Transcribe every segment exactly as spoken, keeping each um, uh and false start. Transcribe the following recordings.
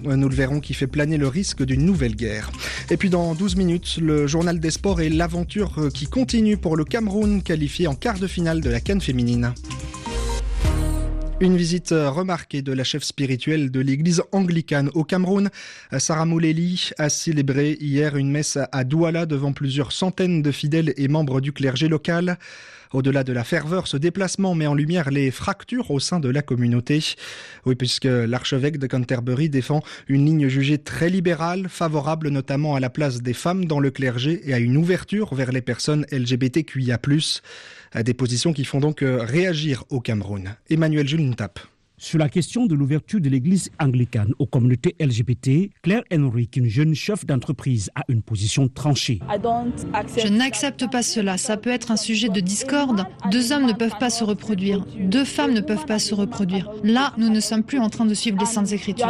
nous le verrons, qui fait planer le risque d'une nouvelle guerre. Et puis dans douze minutes, le journal des sports et l'aventure qui continue pour le Cameroun, qualifié en quart de finale de la CAN féminine. Une visite remarquée de la chef spirituelle de l'église anglicane au Cameroun. Sarah Mouleli a célébré hier une messe à Douala devant plusieurs centaines de fidèles et membres du clergé local. Au-delà de la ferveur, ce déplacement met en lumière les fractures au sein de la communauté. Oui, puisque l'archevêque de Canterbury défend une ligne jugée très libérale, favorable notamment à la place des femmes dans le clergé et à une ouverture vers les personnes L G B T Q I A plus. Des positions qui font donc réagir au Cameroun. Emmanuel Jules Ntap. Sur la question de l'ouverture de l'église anglicane aux communautés L G B T, Claire Henry, une jeune chef d'entreprise, a une position tranchée. Je n'accepte pas cela. Ça peut être un sujet de discorde. Deux hommes ne peuvent pas se reproduire. Deux femmes ne peuvent pas se reproduire. Là, nous ne sommes plus en train de suivre les Saintes Écritures.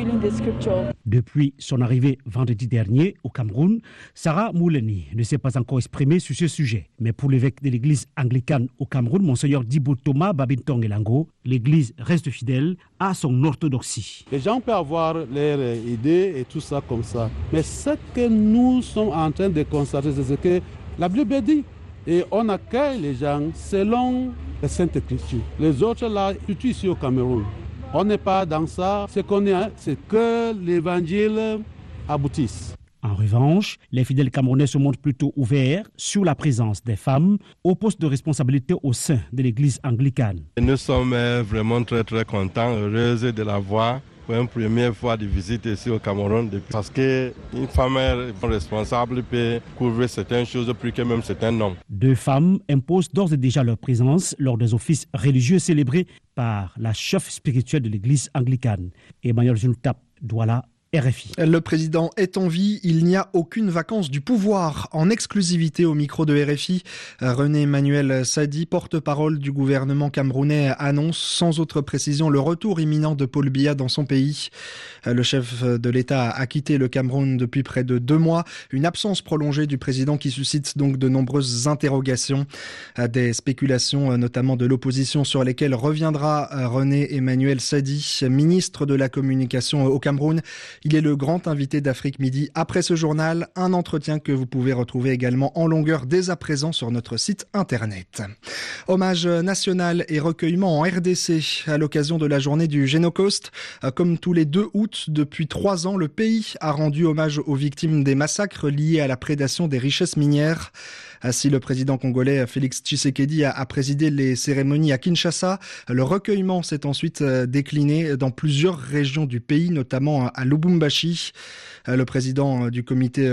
Depuis son arrivée vendredi dernier au Cameroun, Sarah Mouleni ne s'est pas encore exprimée sur ce sujet. Mais pour l'évêque de l'église anglicane au Cameroun, Monseigneur Dibo Thomas Babintong Elango, l'église reste fidèle à son orthodoxie. Les gens peuvent avoir leurs idées et tout ça comme ça. Mais ce que nous sommes en train de constater, c'est ce que la Bible dit. Et on accueille les gens selon les Saintes Écritures. Les autres là, surtout ici au Cameroun, on n'est pas dans ça. Ce qu'on est, c'est que l'évangile aboutisse. En revanche, les fidèles camerounais se montrent plutôt ouverts sur la présence des femmes au poste de responsabilité au sein de l'église anglicane. Nous sommes vraiment très très contents, heureux de la voir pour une première fois de visite ici au Cameroun. Parce qu'une femme responsable peut couvrir certaines choses plus que même certains hommes. Deux femmes imposent d'ores et déjà leur présence lors des offices religieux célébrés par la chef spirituelle de l'église anglicane. Emmanuel Juntap Douala, R F I. Le président est en vie, il n'y a aucune vacance du pouvoir. En exclusivité au micro de R F I, René Emmanuel Sadi, porte-parole du gouvernement camerounais, annonce sans autre précision le retour imminent de Paul Biya dans son pays. Le chef de l'État a quitté le Cameroun depuis près de deux mois. Une absence prolongée du président qui suscite donc de nombreuses interrogations. Des spéculations notamment de l'opposition sur lesquelles reviendra René Emmanuel Sadi, ministre de la Communication au Cameroun. Il est le grand invité d'Afrique Midi après ce journal, un entretien que vous pouvez retrouver également en longueur dès à présent sur notre site internet. Hommage national et recueillement en R D C à l'occasion de la journée du Génocoste. Comme tous les deux août, depuis trois ans, le pays a rendu hommage aux victimes des massacres liés à la prédation des richesses minières. Si le président congolais Félix Tshisekedi a présidé les cérémonies à Kinshasa, le recueillement s'est ensuite décliné dans plusieurs régions du pays, notamment à Lubumbashi. Le président du comité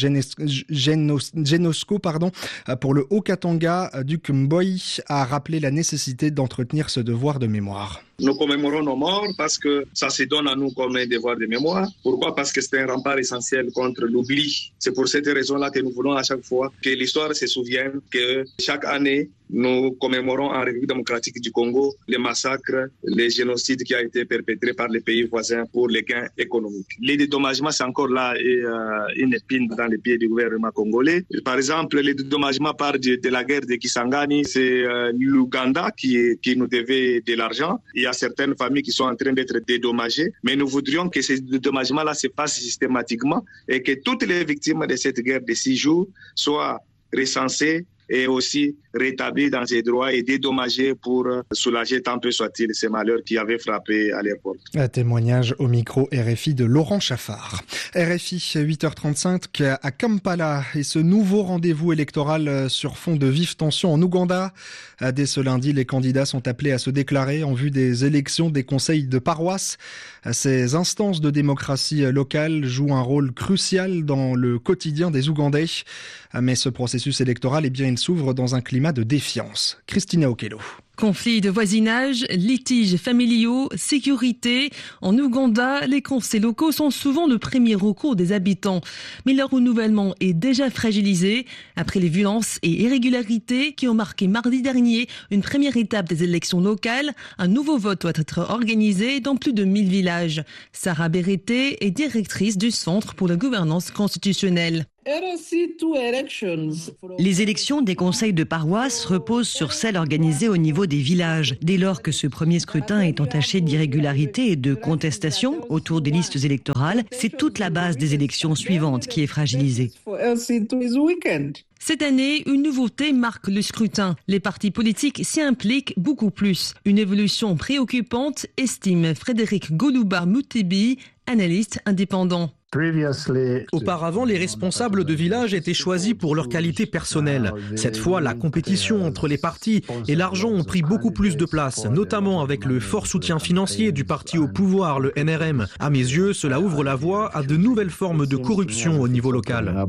Génosco pardon, pour le Haut-Katanga, Duc Mboyi, a rappelé la nécessité d'entretenir ce devoir de mémoire. Nous commémorons nos morts parce que ça se donne à nous comme un devoir de mémoire. Pourquoi ? Parce que c'est un rempart essentiel contre l'oubli. C'est pour cette raison-là que nous voulons à chaque fois que l'histoire se souvienne que chaque année, nous commémorons en République démocratique du Congo les massacres, les génocides qui ont été perpétrés par les pays voisins pour les gains économiques. Les dédommagements, c'est encore là et, euh, une épine dans les pieds du gouvernement congolais. Par exemple, les dédommagements par de, de la guerre de Kisangani, c'est euh, l'Ouganda qui, qui nous devait de l'argent. Il y a certaines familles qui sont en train d'être dédommagées, mais nous voudrions que ces dédommagements-là se passent systématiquement et que toutes les victimes de cette guerre de six jours soient recensées et aussi rétablis dans ses droits et dédommagés pour soulager tant peu soit-il ces malheurs qui avaient frappé à l'époque. Un témoignage au micro R F I de Laurent Chaffard. R F I, huit heures trente-cinq à Kampala et ce nouveau rendez-vous électoral sur fond de vives tensions en Ouganda. Dès ce lundi, les candidats sont appelés à se déclarer en vue des élections des conseils de paroisse. Ces instances de démocratie locale jouent un rôle crucial dans le quotidien des Ougandais. Mais ce processus électoral, eh bien, il s'ouvre dans un climat de défiance. Christina Okello. Conflits de voisinage, litiges familiaux, sécurité. En Ouganda, les conseils locaux sont souvent le premier recours des habitants. Mais leur renouvellement est déjà fragilisé après les violences et irrégularités qui ont marqué mardi dernier une première étape des élections locales. Un nouveau vote doit être organisé dans plus de mille villages. Sarah Bérété est directrice du Centre pour la gouvernance constitutionnelle. Les élections des conseils de paroisse reposent sur celles organisées au niveau des villages. Dès lors que ce premier scrutin est entaché d'irrégularités et de contestations autour des listes électorales, c'est toute la base des élections suivantes qui est fragilisée. Cette année, une nouveauté marque le scrutin. Les partis politiques s'y impliquent beaucoup plus. Une évolution préoccupante, estime Frédéric Goluba-Moutébi, analyste indépendant. Auparavant, les responsables de village étaient choisis pour leur qualité personnelle. Cette fois, la compétition entre les partis et l'argent ont pris beaucoup plus de place, notamment avec le fort soutien financier du parti au pouvoir, le N R M. À mes yeux, cela ouvre la voie à de nouvelles formes de corruption au niveau local.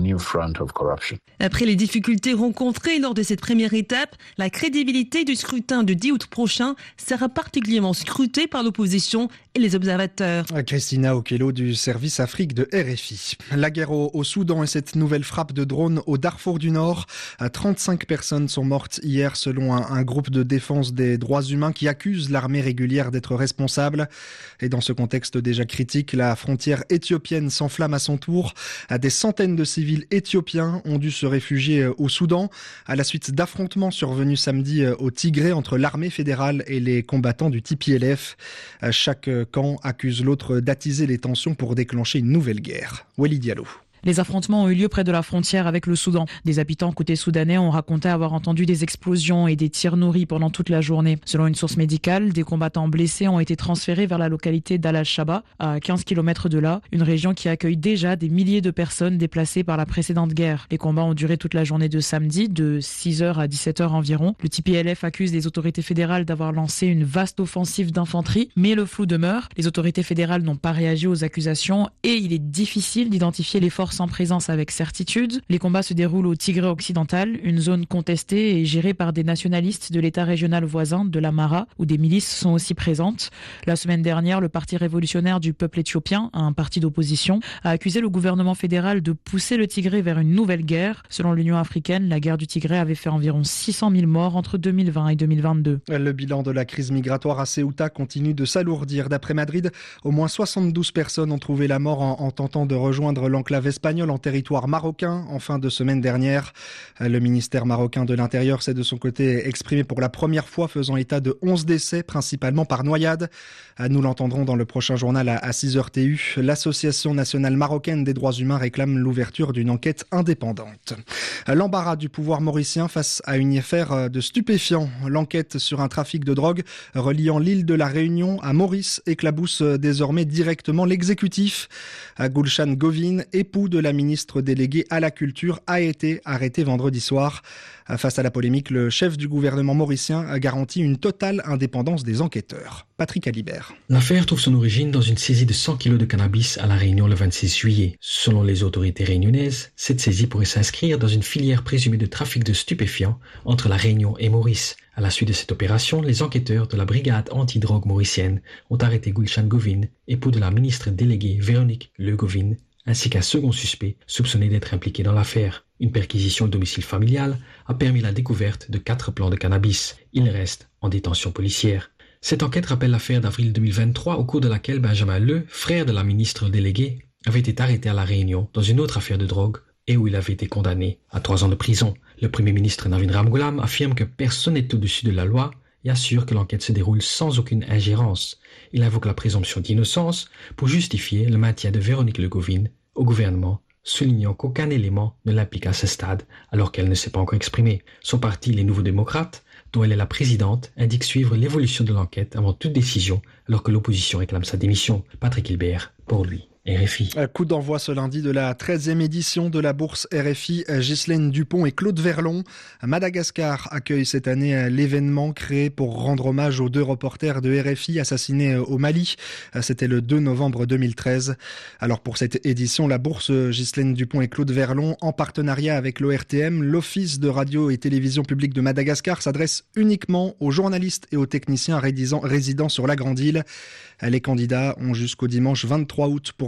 Après les difficultés rencontrées lors de cette première étape, la crédibilité du scrutin du dix août prochain sera particulièrement scrutée par l'opposition et les observateurs. Christina Okello du service Afrique de R F I. La guerre au, au Soudan et cette nouvelle frappe de drone au Darfour du Nord. trente-cinq personnes sont mortes hier selon un, un groupe de défense des droits humains qui accuse l'armée régulière d'être responsable. Et dans ce contexte déjà critique, la frontière éthiopienne s'enflamme à son tour. Des centaines de civils éthiopiens ont dû se réfugier au Soudan à la suite d'affrontements survenus samedi au Tigré entre l'armée fédérale et les combattants du T P L F. Chaque camp accuse l'autre d'attiser les tensions pour déclencher une nouvelle guerre. Walid Diallo. Les affrontements ont eu lieu près de la frontière avec le Soudan. Des habitants côté soudanais ont raconté avoir entendu des explosions et des tirs nourris pendant toute la journée. Selon une source médicale, des combattants blessés ont été transférés vers la localité d'Al Al-Shaba, à quinze kilomètres de là, une région qui accueille déjà des milliers de personnes déplacées par la précédente guerre. Les combats ont duré toute la journée de samedi, de six heures à dix-sept heures environ. Le T P L F accuse les autorités fédérales d'avoir lancé une vaste offensive d'infanterie, mais le flou demeure. Les autorités fédérales n'ont pas réagi aux accusations et il est difficile d'identifier les forces en présence avec certitude. Les combats se déroulent au Tigré occidental, une zone contestée et gérée par des nationalistes de l'État régional voisin de l'Amara, où des milices sont aussi présentes. La semaine dernière, le Parti révolutionnaire du peuple éthiopien, un parti d'opposition, a accusé le gouvernement fédéral de pousser le Tigré vers une nouvelle guerre. Selon l'Union africaine, la guerre du Tigré avait fait environ six cent mille morts entre deux mille vingt et deux mille vingt-deux. Le bilan de la crise migratoire à Ceuta continue de s'alourdir. D'après Madrid, au moins soixante-douze personnes ont trouvé la mort en, en tentant de rejoindre l'enclave espagnole en territoire marocain en fin de semaine dernière. Le ministère marocain de l'Intérieur s'est de son côté exprimé pour la première fois, faisant état de onze décès, principalement par noyade. Nous l'entendrons dans le prochain journal à six heures T U. L'Association nationale marocaine des droits humains réclame l'ouverture d'une enquête indépendante. L'embarras du pouvoir mauricien face à une affaire de stupéfiants. L'enquête sur un trafic de drogue reliant l'île de la Réunion à Maurice éclabousse désormais directement l'exécutif. Gulshan Govin, époux de la ministre déléguée à la culture, a été arrêté vendredi soir. Face à la polémique, le chef du gouvernement mauricien a garanti une totale indépendance des enquêteurs. Patrick Alibert. L'affaire trouve son origine dans une saisie de cent kilos de cannabis à La Réunion le vingt-six juillet. Selon les autorités réunionnaises, cette saisie pourrait s'inscrire dans une filière présumée de trafic de stupéfiants entre La Réunion et Maurice. À la suite de cette opération, les enquêteurs de la brigade anti-drogue mauricienne ont arrêté Gulshan Govin, époux de la ministre déléguée Véronique Le Govin, ainsi qu'un second suspect soupçonné d'être impliqué dans l'affaire. Une perquisition au domicile familial a permis la découverte de quatre plants de cannabis. Il reste en détention policière. Cette enquête rappelle l'affaire d'avril deux mille vingt-trois, au cours de laquelle Benjamin Le, frère de la ministre déléguée, avait été arrêté à La Réunion dans une autre affaire de drogue et où il avait été condamné à trois ans de prison. Le premier ministre Navin Ramgoolam affirme que personne n'est au-dessus de la loi et assure que l'enquête se déroule sans aucune ingérence. Il invoque la présomption d'innocence pour justifier le maintien de Véronique Le Govin au gouvernement, soulignant qu'aucun élément ne l'implique à ce stade, alors qu'elle ne s'est pas encore exprimée. Son parti, les Nouveaux Démocrates, dont elle est la présidente, indique suivre l'évolution de l'enquête avant toute décision, alors que l'opposition réclame sa démission. Patrick Hilbert, pour lui. R F I. Coup d'envoi ce lundi de la treizième édition de la bourse R F I. Ghislaine Dupont et Claude Verlon. Madagascar accueille cette année l'événement créé pour rendre hommage aux deux reporters de R F I assassinés au Mali. C'était le deux novembre deux mille treize. Alors pour cette édition, la bourse Ghislaine Dupont et Claude Verlon, en partenariat avec l'O R T M, l'Office de radio et télévision publique de Madagascar, s'adresse uniquement aux journalistes et aux techniciens résidant sur la Grande Île. Les candidats ont jusqu'au dimanche vingt-trois août pour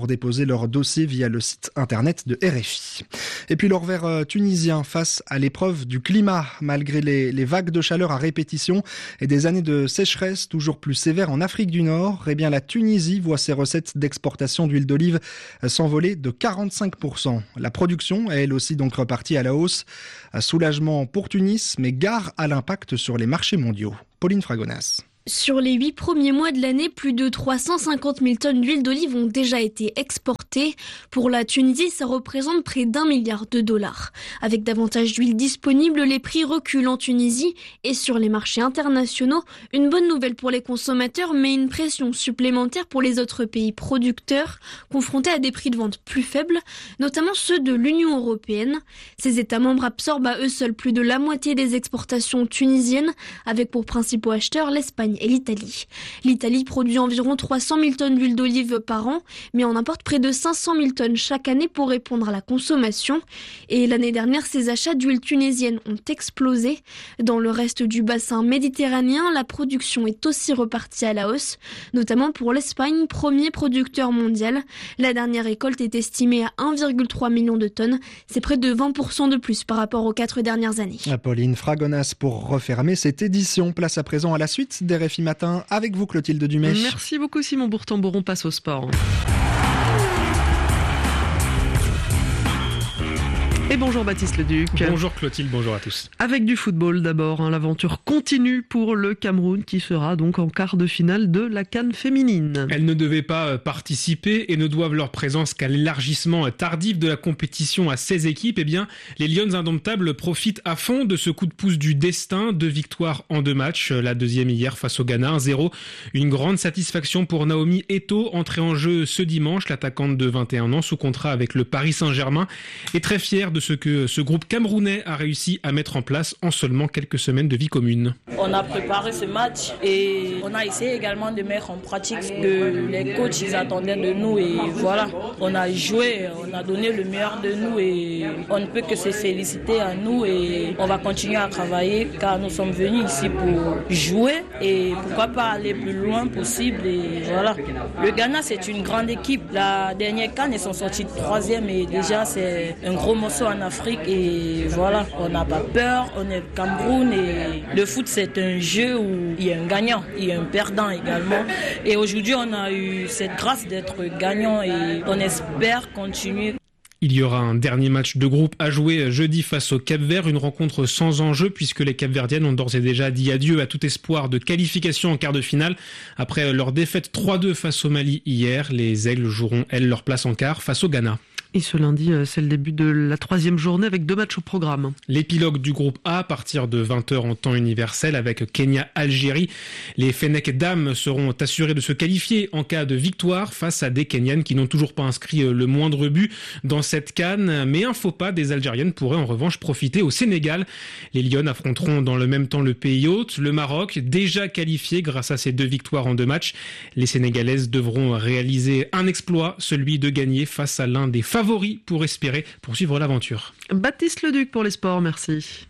pour déposer leur dossier via le site internet de R F I. Et puis le revers tunisien face à l'épreuve du climat. Malgré les, les vagues de chaleur à répétition et des années de sécheresse toujours plus sévères en Afrique du Nord, eh bien la Tunisie voit ses recettes d'exportation d'huile d'olive s'envoler de quarante-cinq pour cent. La production est elle aussi donc repartie à la hausse. Soulagement pour Tunis, mais gare à l'impact sur les marchés mondiaux. Pauline Fragonas. Sur les huit premiers mois de l'année, plus de trois cent cinquante mille tonnes d'huile d'olive ont déjà été exportées. Pour la Tunisie, ça représente près d'un milliard de dollars. Avec davantage d'huile disponible, les prix reculent en Tunisie et sur les marchés internationaux. Une bonne nouvelle pour les consommateurs, mais une pression supplémentaire pour les autres pays producteurs, confrontés à des prix de vente plus faibles, notamment ceux de l'Union européenne. Ces États membres absorbent à eux seuls plus de la moitié des exportations tunisiennes, avec pour principaux acheteurs l'Espagne et l'Italie. L'Italie produit environ trois cent mille tonnes d'huile d'olive par an, mais en importe près de cinq cent mille tonnes chaque année pour répondre à la consommation. Et l'année dernière, ces achats d'huile tunisienne ont explosé. Dans le reste du bassin méditerranéen, la production est aussi repartie à la hausse, notamment pour l'Espagne, premier producteur mondial. La dernière récolte est estimée à un virgule trois million de tonnes. C'est près de vingt pour cent de plus par rapport aux quatre dernières années. Pauline Fragonas pour refermer cette édition. Place à présent à la suite des R F I Matin avec vous Clotilde Dumais. Merci beaucoup Simon Bourtambour, on passe au sport. Et bonjour Baptiste Leduc. Bonjour Clotilde, bonjour à tous. Avec du football d'abord, hein, l'aventure continue pour le Cameroun qui sera donc en quart de finale de la CAN féminine. Elles ne devaient pas participer et ne doivent leur présence qu'à l'élargissement tardif de la compétition à seize équipes. Eh bien, les Lions indomptables profitent à fond de ce coup de pouce du destin. Deux victoires en deux matchs, la deuxième hier face au Ghana, un zéro. Une grande satisfaction pour Naomi Eto'o, entrée en jeu ce dimanche. L'attaquante de vingt et un ans sous contrat avec le Paris Saint-Germain est très fière de de ce que ce groupe camerounais a réussi à mettre en place en seulement quelques semaines de vie commune. On a préparé ce match et on a essayé également de mettre en pratique ce que les coachs ils attendaient de nous et voilà, on a joué, on a donné le meilleur de nous et on ne peut que se féliciter à nous et on va continuer à travailler car nous sommes venus ici pour jouer et pourquoi pas aller plus loin possible et voilà. Le Ghana c'est une grande équipe, la dernière CAN ils sont sortis de troisième et déjà c'est un gros morceau en Afrique et voilà, on n'a pas peur, on est le Cameroun et le foot c'est un jeu où il y a un gagnant, il y a un perdant également et aujourd'hui on a eu cette grâce d'être gagnant et on espère continuer. Il y aura un dernier match de groupe à jouer jeudi face au Cap-Vert, une rencontre sans enjeu puisque les Cap-Verdiennes ont d'ores et déjà dit adieu à tout espoir de qualification en quart de finale. Après leur défaite trois deux face au Mali hier, les Aigles joueront elles leur place en quart face au Ghana. Et ce lundi, c'est le début de la troisième journée avec deux matchs au programme. L'épilogue du groupe A à partir de vingt heures en temps universel avec Kenya-Algérie. Les Fennecs dames seront assurées de se qualifier en cas de victoire face à des Kenyanes qui n'ont toujours pas inscrit le moindre but dans cette CAN. Mais un faux pas des Algériennes pourrait en revanche profiter au Sénégal. Les Lions affronteront dans le même temps le pays hôte, le Maroc, déjà qualifié grâce à ses deux victoires en deux matchs. Les Sénégalaises devront réaliser un exploit, celui de gagner face à l'un des favoris pour espérer poursuivre l'aventure. Baptiste Leduc pour les sports, merci.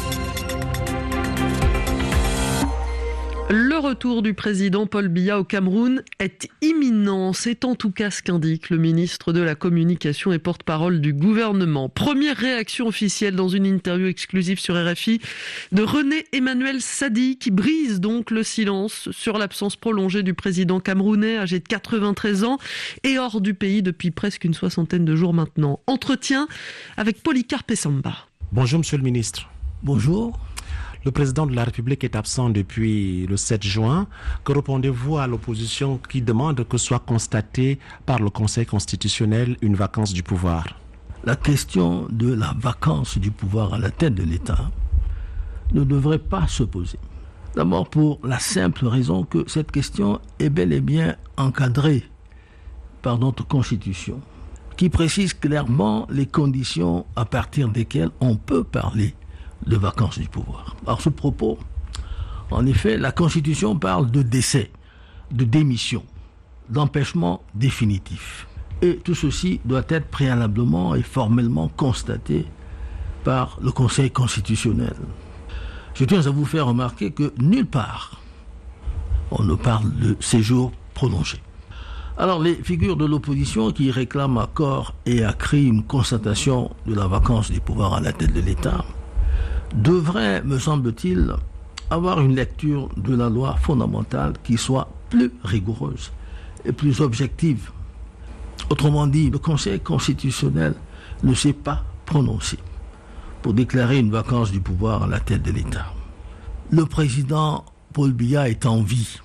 Le retour du président Paul Biya au Cameroun est imminent. C'est en tout cas ce qu'indique le ministre de la Communication et porte-parole du gouvernement. Première réaction officielle dans une interview exclusive sur R F I de René Emmanuel Sadi qui brise donc le silence sur l'absence prolongée du président camerounais âgé de quatre-vingt-treize ans et hors du pays depuis presque une soixantaine de jours maintenant. Entretien avec Polycarpe Samba. Bonjour Monsieur le ministre. Bonjour. Le président de la République est absent depuis le sept juin. Que répondez-vous à l'opposition qui demande que soit constatée par le Conseil constitutionnel une vacance du pouvoir ? La question de la vacance du pouvoir à la tête de l'État ne devrait pas se poser. D'abord pour la simple raison que cette question est bel et bien encadrée par notre Constitution, qui précise clairement les conditions à partir desquelles on peut parler de vacances du pouvoir. À ce propos, en effet, la Constitution parle de décès, de démission, d'empêchement définitif. Et tout ceci doit être préalablement et formellement constaté par le Conseil constitutionnel. Je tiens à vous faire remarquer que nulle part on ne parle de séjour prolongé. Alors les figures de l'opposition qui réclament à corps et à cri une constatation de la vacance du pouvoir à la tête de l'État devraient, me semble-t-il, avoir une lecture de la loi fondamentale qui soit plus rigoureuse et plus objective. Autrement dit, le Conseil constitutionnel ne s'est pas prononcé pour déclarer une vacance du pouvoir à la tête de l'État. Le président Paul Biya est en vie.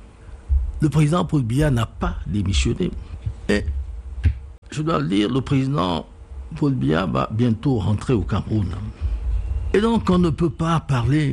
Le président Paul Biya n'a pas démissionné. Et je dois le dire, le président Paul Biya va bientôt rentrer au Cameroun. Et donc on ne peut pas parler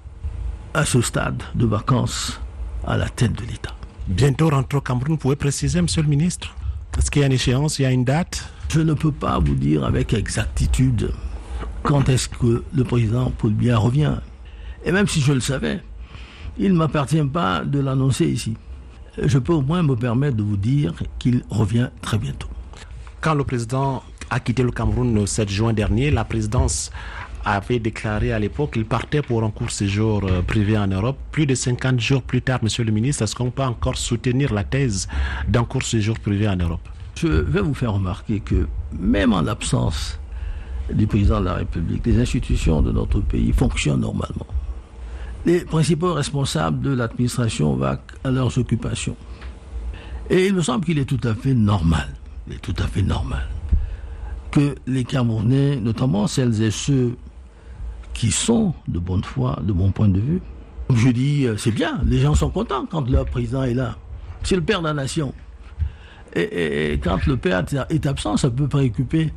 à ce stade de vacances à la tête de l'État. Bientôt rentrer au Cameroun, vous pouvez préciser, monsieur le ministre? Est-ce qu'il y a une échéance, il y a une date? Je ne peux pas vous dire avec exactitude quand est-ce que le président Paul Biya revient. Et même si je le savais, il ne m'appartient pas de l'annoncer ici. Je peux au moins me permettre de vous dire qu'il revient très bientôt. Quand le président a quitté le Cameroun le sept juin dernier, la présidence avait déclaré à l'époque qu'il partait pour un court séjour privé en Europe. Plus de cinquante jours plus tard, monsieur le ministre, est-ce qu'on peut encore soutenir la thèse d'un court séjour privé en Europe? Je vais vous faire remarquer que même en l'absence du président de la République, les institutions de notre pays fonctionnent normalement. Les principaux responsables de l'administration vaquent à leurs occupations. Et il me semble qu'il est tout à fait normal, il est tout à fait normal que les Camerounais, notamment celles et ceux qui sont de bonne foi, de mon point de vue, je dis, c'est bien, les gens sont contents quand leur président est là. C'est le père de la nation. Et, et, et quand le père est absent, ça peut préoccuper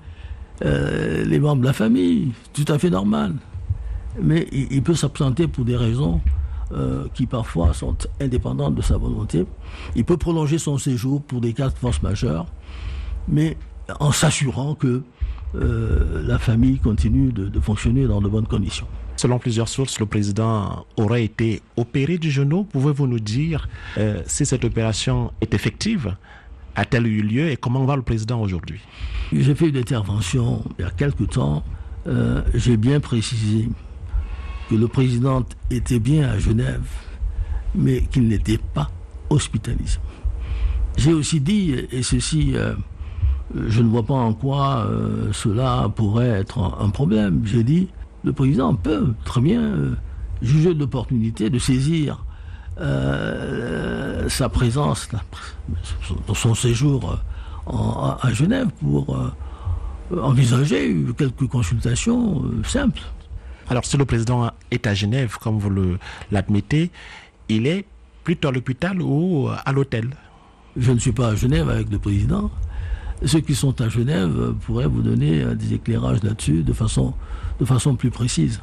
euh, les membres de la famille, tout à fait normal. Mais il, il peut s'absenter pour des raisons euh, qui parfois sont indépendantes de sa volonté. Il peut prolonger son séjour pour des cas de force majeure, mais en s'assurant que euh, la famille continue de, de fonctionner dans de bonnes conditions. Selon plusieurs sources, le président aurait été opéré du genou. Pouvez-vous nous dire euh, si cette opération est effective? A-t-elle eu lieu et comment va le président aujourd'hui? J'ai fait une intervention il y a quelque temps. Euh, j'ai bien précisé que le président était bien à Genève, mais qu'il n'était pas hospitalisé. J'ai aussi dit, et ceci, euh, je ne vois pas en quoi euh, cela pourrait être un, un problème. J'ai dit, le président peut très bien euh, juger de l'opportunité de saisir euh, sa présence, dans son séjour en, à Genève pour euh, envisager quelques consultations euh, simples. Alors, si le président est à Genève, comme vous le, l'admettez, il est plutôt à l'hôpital ou à l'hôtel? Je ne suis pas à Genève avec le président. Ceux qui sont à Genève pourraient vous donner des éclairages là-dessus de façon, de façon plus précise.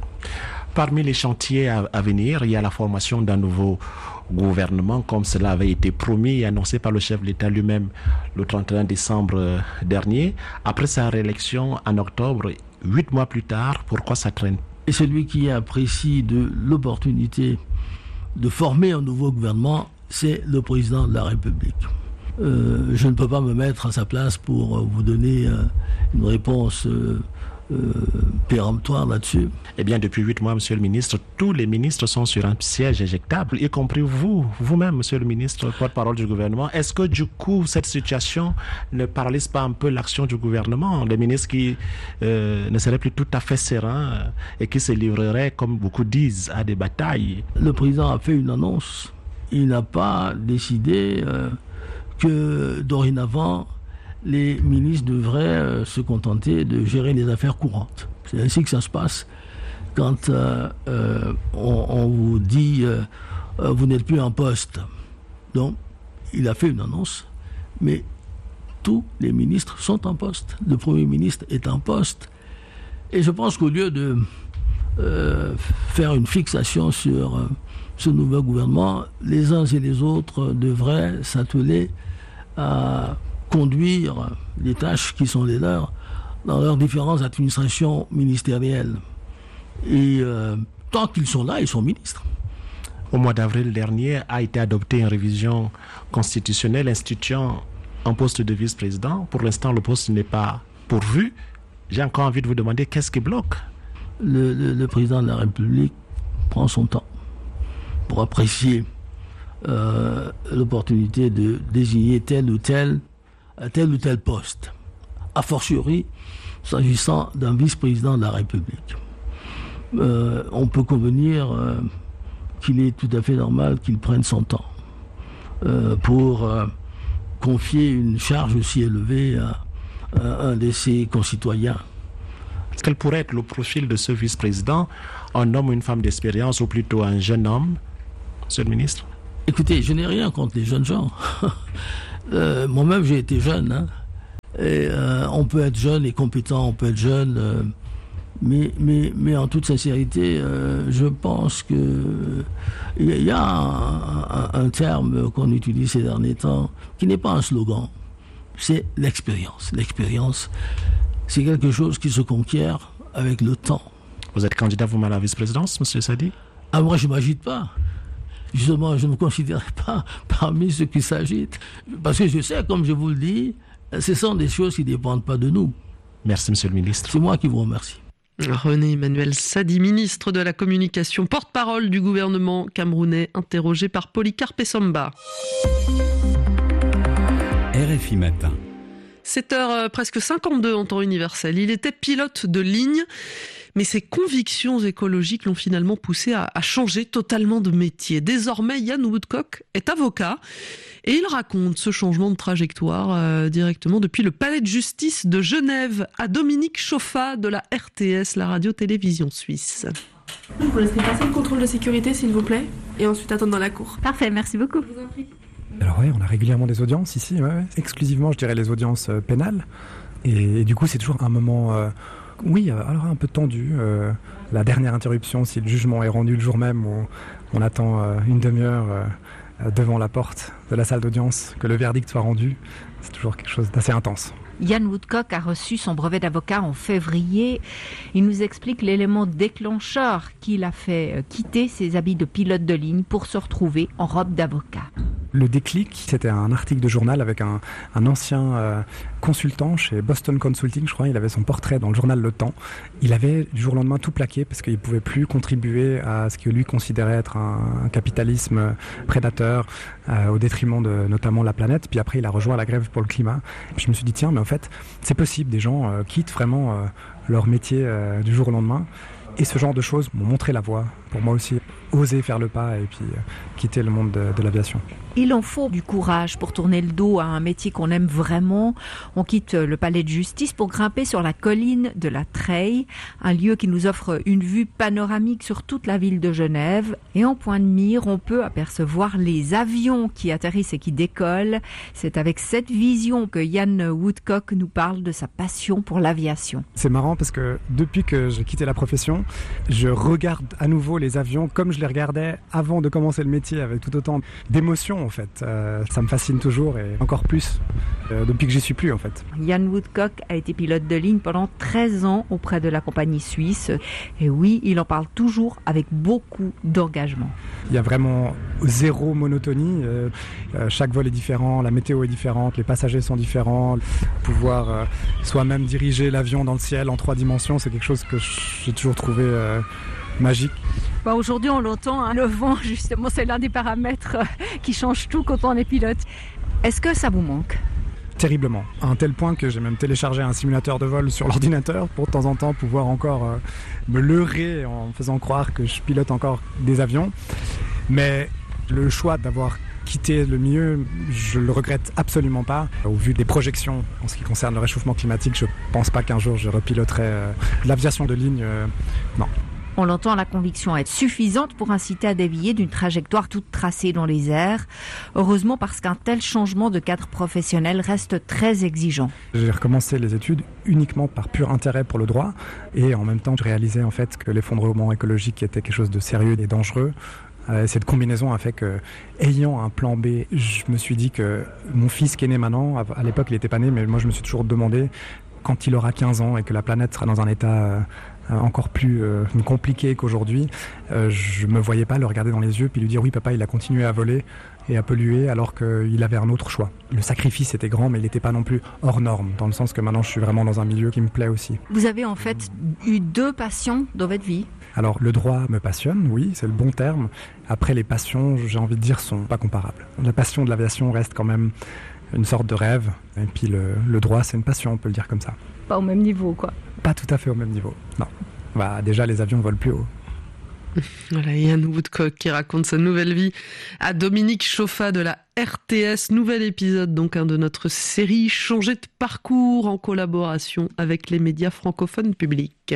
Parmi les chantiers à, à venir, il y a la formation d'un nouveau gouvernement, comme cela avait été promis et annoncé par le chef de l'État lui-même le trente et un décembre dernier. Après sa réélection en octobre, huit mois plus tard, pourquoi ça traîne? Et celui qui apprécie de l'opportunité de former un nouveau gouvernement, c'est le président de la République. Euh, je ne peux pas me mettre à sa place pour euh, vous donner euh, une réponse euh, euh, péremptoire là-dessus. Eh bien, depuis huit mois, monsieur le ministre, tous les ministres sont sur un siège éjectable, y compris vous, vous-même, monsieur le ministre, porte-parole du gouvernement. Est-ce que, du coup, cette situation ne paralyse pas un peu l'action du gouvernement? Les ministres qui euh, ne seraient plus tout à fait sereins euh, et qui se livreraient, comme beaucoup disent, à des batailles. Le président a fait une annonce. Il n'a pas décidé euh, que, dorénavant, les ministres devraient euh, se contenter de gérer les affaires courantes. C'est ainsi que ça se passe quand euh, euh, on, on vous dit euh, euh, vous n'êtes plus en poste. Donc, il a fait une annonce, mais tous les ministres sont en poste. Le Premier ministre est en poste. Et je pense qu'au lieu de euh, faire une fixation sur euh, ce nouveau gouvernement, les uns et les autres devraient s'atteler à conduire les tâches qui sont les leurs dans leurs différentes administrations ministérielles. Et euh, tant qu'ils sont là, ils sont ministres. Au mois d'avril dernier, a été adoptée une révision constitutionnelle instituant un poste de vice-président. Pour l'instant, le poste n'est pas pourvu. J'ai encore envie de vous demander qu'est-ce qui bloque? Le, le, le président de la République prend son temps pour apprécier euh, l'opportunité de désigner tel ou tel, tel ou tel poste. A fortiori, s'agissant d'un vice-président de la République. Euh, on peut convenir euh, qu'il est tout à fait normal qu'il prenne son temps euh, pour euh, confier une charge aussi élevée à, à un de ses concitoyens. Est-ce qu'elle pourrait être le profil de ce vice-président, un homme ou une femme d'expérience, ou plutôt un jeune homme, monsieur le ministre? Écoutez, je n'ai rien contre les jeunes gens. euh, moi-même, j'ai été jeune. Hein. Et, euh, on peut être jeune et compétent, on peut être jeune, euh, mais, mais, mais en toute sincérité, euh, je pense que il y, y a un, un, un terme qu'on utilise ces derniers temps, qui n'est pas un slogan, c'est l'expérience. L'expérience, c'est quelque chose qui se conquiert avec le temps. Vous êtes candidat vous-même à la vice-présidence, monsieur Sadi? Ah, moi, je ne m'agite pas. Justement, je ne me considère pas parmi ceux qui s'agitent. Parce que je sais, comme je vous le dis, ce sont des choses qui ne dépendent pas de nous. Merci, monsieur le ministre. C'est moi qui vous remercie. René Emmanuel Sadi, ministre de la Communication, porte-parole du gouvernement camerounais, interrogé par Polycarpe Samba. R F I Matin. sept heures presque cinquante-deux en temps universel. Il était pilote de ligne, mais ses convictions écologiques l'ont finalement poussé à, à changer totalement de métier. Désormais, Yann Woodcock est avocat et il raconte ce changement de trajectoire euh, directement depuis le palais de justice de Genève à Dominique Chauffa de la R T S, la radio-télévision suisse. Vous laisserez passer le contrôle de sécurité, s'il vous plaît, et ensuite attendre dans la cour. Parfait, merci beaucoup. Je vous en prie. Alors oui, on a régulièrement des audiences ici, ouais, ouais. Exclusivement, je dirais, les audiences euh, pénales. Et, et du coup, c'est toujours un moment, euh, oui, alors un peu tendu. Euh, la dernière interruption, si le jugement est rendu le jour même, où on attend euh, une demi-heure euh, devant la porte de la salle d'audience, que le verdict soit rendu, c'est toujours quelque chose d'assez intense. Yann Woodcock a reçu son brevet d'avocat en février. Il nous explique l'élément déclencheur qui l'a fait quitter ses habits de pilote de ligne pour se retrouver en robe d'avocat. Le déclic, c'était un article de journal avec un, un ancien euh, consultant chez Boston Consulting, je crois. Il avait son portrait dans le journal Le Temps. Il avait du jour au lendemain tout plaqué parce qu'il ne pouvait plus contribuer à ce que lui considérait être un, un capitalisme prédateur euh, au détriment de notamment la planète. Puis après, il a rejoint la grève pour le climat. Et je me suis dit, tiens, mais en fait, c'est possible. Des gens euh, quittent vraiment euh, leur métier euh, du jour au lendemain. Et ce genre de choses m'ont montré la voie pour moi aussi, oser faire le pas et puis euh, quitter le monde de, de l'aviation. Il en faut du courage pour tourner le dos à un métier qu'on aime vraiment. On quitte le palais de justice pour grimper sur la colline de la Treille, un lieu qui nous offre une vue panoramique sur toute la ville de Genève. Et en point de mire, on peut apercevoir les avions qui atterrissent et qui décollent. C'est avec cette vision que Yann Woodcock nous parle de sa passion pour l'aviation. C'est marrant parce que depuis que j'ai quitté la profession, je regarde à nouveau les avions comme je les regardais avant de commencer le métier, avec tout autant d'émotion en fait. Euh, ça me fascine toujours et encore plus euh, depuis que j'y suis plus en fait. Yann Woodcock a été pilote de ligne pendant treize ans auprès de la compagnie suisse. Et oui, il en parle toujours avec beaucoup d'engagement. Il y a vraiment zéro monotonie. Euh, euh, chaque vol est différent, la météo est différente, les passagers sont différents. Pouvoir euh, soi-même diriger l'avion dans le ciel en trois dimensions, c'est quelque chose que j'ai toujours trouvé euh, magique. Bah aujourd'hui, on l'entend, hein, le vent, justement, c'est l'un des paramètres qui change tout quand on est pilote. Est-ce que ça vous manque ? Terriblement, à un tel point que j'ai même téléchargé un simulateur de vol sur l'ordinateur pour de temps en temps pouvoir encore euh, me leurrer en faisant croire que je pilote encore des avions. Mais le choix d'avoir quitté le milieu, je le regrette absolument pas. Au vu des projections en ce qui concerne le réchauffement climatique, je pense pas qu'un jour je repiloterai euh, l'aviation de ligne, euh, non. On l'entend, la conviction est suffisante pour inciter à dévier d'une trajectoire toute tracée dans les airs. Heureusement, parce qu'un tel changement de cadre professionnel reste très exigeant. J'ai recommencé les études uniquement par pur intérêt pour le droit et en même temps, je réalisais en fait que l'effondrement écologique était quelque chose de sérieux et dangereux. Euh, cette combinaison a fait que, ayant un plan B, je me suis dit que mon fils qui est né maintenant, à l'époque il n'était pas né, mais moi je me suis toujours demandé, quand il aura quinze ans et que la planète sera dans un état... Euh, euh, encore plus euh, compliqué qu'aujourd'hui, euh, je me voyais pas le regarder dans les yeux puis lui dire oui papa il a continué à voler et à polluer alors qu'il avait un autre choix. Le sacrifice était grand mais il n'était pas non plus hors norme, dans le sens que maintenant je suis vraiment dans un milieu qui me plaît aussi. Vous avez en fait eu deux passions dans votre vie. Alors le droit me passionne, oui, c'est le bon terme. Après les passions, j'ai envie de dire, sont pas comparables. La passion de l'aviation reste quand même une sorte de rêve. Et puis le, le droit, c'est une passion, on peut le dire comme ça. Pas au même niveau, quoi. Pas tout à fait au même niveau, non. Bah, déjà, les avions volent plus haut. Voilà, Yann Woodcock qui raconte sa nouvelle vie à Dominique Chauffa de la R T S. Nouvel épisode donc hein, de notre série Changer de parcours en collaboration avec les médias francophones publics.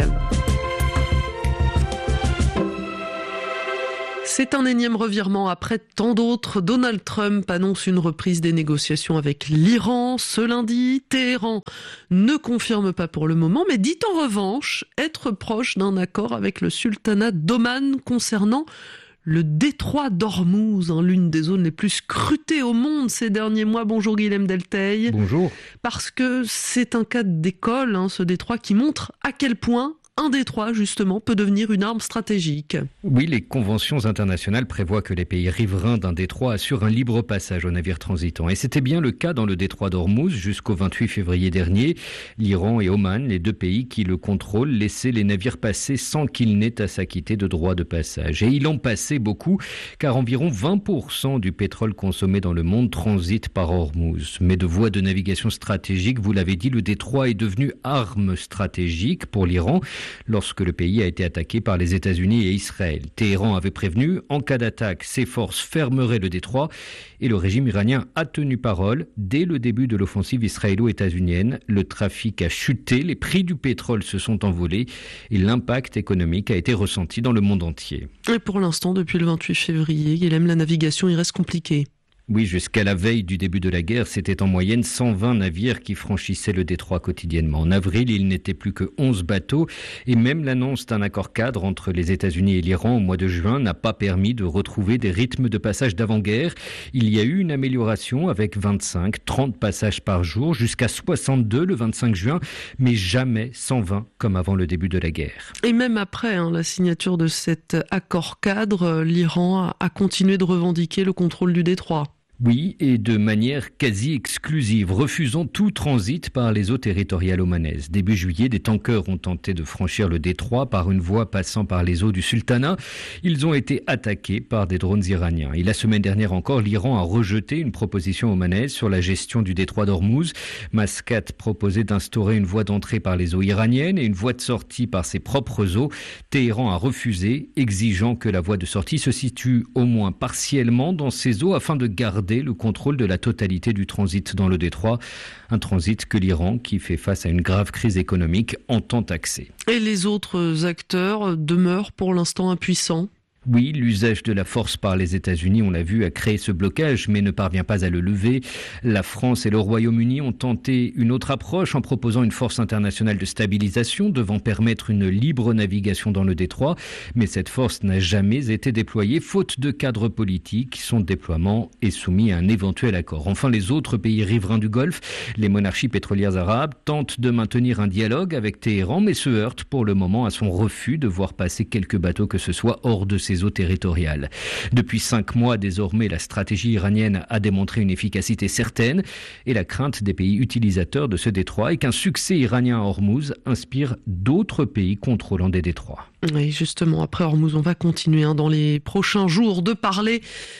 C'est un énième revirement après tant d'autres. Donald Trump annonce une reprise des négociations avec l'Iran ce lundi. Téhéran ne confirme pas pour le moment, mais dit en revanche être proche d'un accord avec le sultanat d'Oman concernant le détroit d'Ormuz, hein, l'une des zones les plus scrutées au monde ces derniers mois. Bonjour Guilhem Delteil. Bonjour. Parce que c'est un cas d'école, hein, ce détroit, qui montre à quel point un détroit, justement, peut devenir une arme stratégique. Oui, les conventions internationales prévoient que les pays riverains d'un détroit assurent un libre passage aux navires transitants. Et c'était bien le cas dans le détroit d'Ormuz jusqu'au vingt-huit février dernier. L'Iran et Oman, les deux pays qui le contrôlent, laissaient les navires passer sans qu'ils n'aient à s'acquitter de droits de passage. Et il en passait beaucoup, car environ vingt pour cent du pétrole consommé dans le monde transite par Ormuz. Mais de voies de navigation stratégique, vous l'avez dit, le détroit est devenu arme stratégique pour l'Iran lorsque le pays a été attaqué par les États-Unis et Israël. Téhéran avait prévenu, en cas d'attaque, ses forces fermeraient le détroit et le régime iranien a tenu parole. Dès le début de l'offensive israélo-états-unienne, le trafic a chuté, les prix du pétrole se sont envolés et l'impact économique a été ressenti dans le monde entier. Et pour l'instant, depuis le vingt-huit février, Guilhem, la navigation y reste compliquée. Oui, jusqu'à la veille du début de la guerre, c'était en moyenne cent vingt navires qui franchissaient le détroit quotidiennement. En avril, il n'était plus que onze bateaux et même l'annonce d'un accord cadre entre les États-Unis et l'Iran au mois de juin n'a pas permis de retrouver des rythmes de passage d'avant-guerre. Il y a eu une amélioration avec vingt-cinq, trente passages par jour jusqu'à soixante-deux le vingt-cinq juin, mais jamais cent vingt comme avant le début de la guerre. Et même après hein, la signature de cet accord cadre, l'Iran a continué de revendiquer le contrôle du détroit. Oui, et de manière quasi exclusive, refusant tout transit par les eaux territoriales omanaises. Début juillet, des tankers ont tenté de franchir le détroit par une voie passant par les eaux du sultanat. Ils ont été attaqués par des drones iraniens. Et la semaine dernière encore, l'Iran a rejeté une proposition omanaise sur la gestion du détroit d'Ormuz. Mascate proposait d'instaurer une voie d'entrée par les eaux iraniennes et une voie de sortie par ses propres eaux. Téhéran a refusé, exigeant que la voie de sortie se situe au moins partiellement dans ces eaux afin de garder le contrôle de la totalité du transit dans le détroit. Un transit que l'Iran, qui fait face à une grave crise économique, entend taxer. Et les autres acteurs demeurent pour l'instant impuissants. Oui, l'usage de la force par les États-Unis, on l'a vu, a créé ce blocage, mais ne parvient pas à le lever. La France et le Royaume-Uni ont tenté une autre approche en proposant une force internationale de stabilisation devant permettre une libre navigation dans le détroit. Mais cette force n'a jamais été déployée, faute de cadre politique. Son déploiement est soumis à un éventuel accord. Enfin, les autres pays riverains du Golfe, les monarchies pétrolières arabes, tentent de maintenir un dialogue avec Téhéran, mais se heurtent pour le moment à son refus de voir passer quelques bateaux que ce soit hors de ses eaux territoriales. Depuis cinq mois, désormais, la stratégie iranienne a démontré une efficacité certaine et la crainte des pays utilisateurs de ce détroit est qu'un succès iranien à Ormuz inspire d'autres pays contrôlant des détroits. Et justement, après Ormuz, on va continuer hein, dans les prochains jours de parler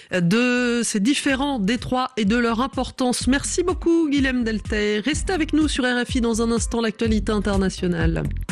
de ces différents détroits et de leur importance. Merci beaucoup Guilhem Delteil. Restez avec nous sur R F I dans un instant, l'actualité internationale.